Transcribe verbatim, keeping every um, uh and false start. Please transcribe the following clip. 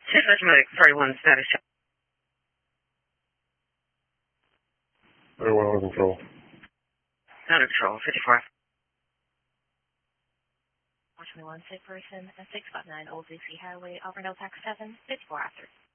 Chief Medic thirty-one status check. thirty-one under control. Under control, fifty-four. one twenty-one, sick person, six five nine Old D C Highway, Auburn, Tax seven, fifty-four after.